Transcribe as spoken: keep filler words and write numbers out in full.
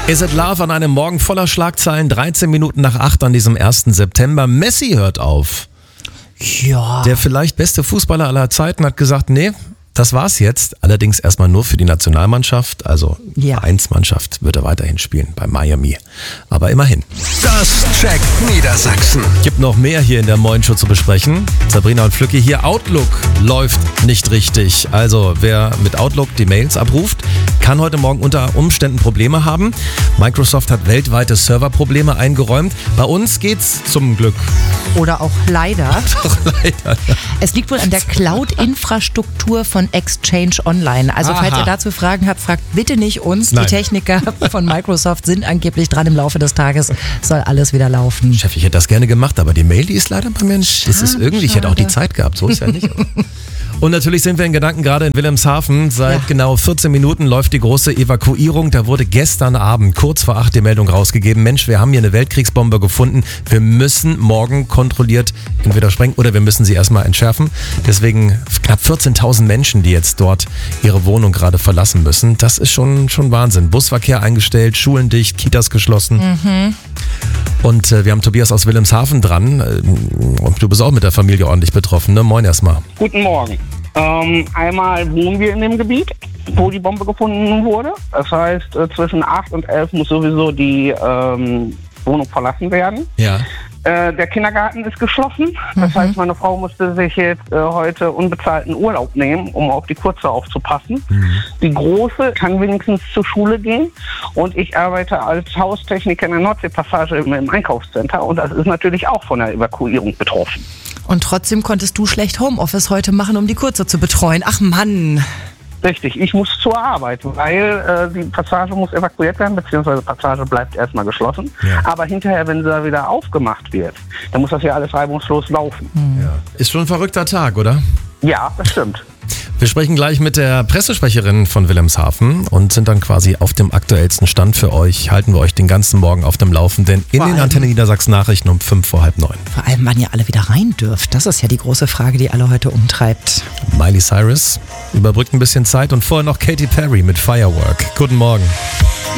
Is It Love an einem Morgen voller Schlagzeilen, dreizehn Minuten nach acht an diesem ersten September. Messi hört auf. Ja. Der vielleicht beste Fußballer aller Zeiten hat gesagt, nee, das war's jetzt. Allerdings erstmal nur für die Nationalmannschaft, also Ja. Vereinsmannschaft wird er weiterhin spielen bei Miami. Aber immerhin. Das checkt Niedersachsen. Gibt noch mehr hier in der Moin Show zu besprechen. Sabrina und Flücki hier. Outlook läuft nicht richtig. Also wer mit Outlook die Mails abruft, kann heute Morgen unter Umständen Probleme haben. Microsoft hat weltweite Serverprobleme eingeräumt. Bei uns geht's zum Glück. Oder auch leider. Doch leider. Es liegt wohl an der Cloud-Infrastruktur von Exchange Online. Also falls Aha. ihr dazu Fragen habt, fragt bitte nicht uns. Nein. Die Techniker von Microsoft sind angeblich dran. Im Laufe des Tages soll alles wieder laufen. Chef, ich hätte das gerne gemacht, aber die Mail, die ist leider bei mir nicht. Das ist irgendwie, ich hätte auch die Zeit gehabt, so ist ja nicht. Und natürlich sind wir in Gedanken gerade in Wilhelmshaven. Seit Ja. genau vierzehn Minuten läuft die große Evakuierung. Da wurde gestern Abend kurz vor acht die Meldung rausgegeben. Mensch, wir haben hier eine Weltkriegsbombe gefunden. Wir müssen morgen kontrolliert entweder sprengen oder wir müssen sie erstmal entschärfen. Deswegen knapp vierzehntausend Menschen, die jetzt dort ihre Wohnung gerade verlassen müssen. Das ist schon, schon Wahnsinn. Busverkehr eingestellt, Schulen dicht, Kitas geschlossen. Mhm. Und äh, wir haben Tobias aus Wilhelmshaven dran. Äh, und du bist auch mit der Familie ordentlich betroffen, ne? Moin erstmal. Guten Morgen. Ähm, einmal wohnen wir in dem Gebiet, wo die Bombe gefunden wurde. Das heißt, äh, zwischen acht und elf muss sowieso die ähm, Wohnung verlassen werden. Ja. Äh, der Kindergarten ist geschlossen. Das heißt, meine Frau musste sich jetzt äh, heute unbezahlten Urlaub nehmen, um auf die Kurze aufzupassen. Die Große kann wenigstens zur Schule gehen. Und ich arbeite als Haustechniker in der Nordseepassage im, im Einkaufscenter. Und das ist natürlich auch von der Evakuierung betroffen. Und trotzdem konntest du schlecht Homeoffice heute machen, um die Kurze zu betreuen. Ach Mann. Richtig, ich muss zur Arbeit, weil äh, die Passage muss evakuiert werden, beziehungsweise die Passage bleibt erstmal geschlossen. Ja. Aber hinterher, wenn sie da wieder aufgemacht wird, dann muss das ja alles reibungslos laufen. Ja. Ist schon ein verrückter Tag, oder? Ja, das stimmt. Wir sprechen gleich mit der Pressesprecherin von Wilhelmshaven und sind dann quasi auf dem aktuellsten Stand für euch. Halten wir euch den ganzen Morgen auf dem Laufenden in Vor den allem- Antenne Niedersachsen Nachrichten um fünf vor halb neun. Vor allem, wann ihr alle wieder rein dürft. Das ist ja die große Frage, die alle heute umtreibt. Miley Cyrus überbrückt ein bisschen Zeit und vorher noch Katy Perry mit Firework. Guten Morgen.